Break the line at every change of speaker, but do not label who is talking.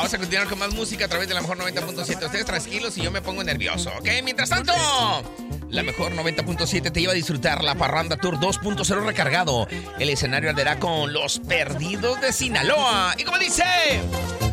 vamos a continuar con más música a través de la mejor 90.7. Ustedes tranquilos y yo me pongo nervioso, ¿ok? Mientras tanto, la mejor 90.7 te lleva a disfrutar la Parranda Tour 2.0 recargado. El escenario arderá con Los Perdidos de Sinaloa. Y como dice...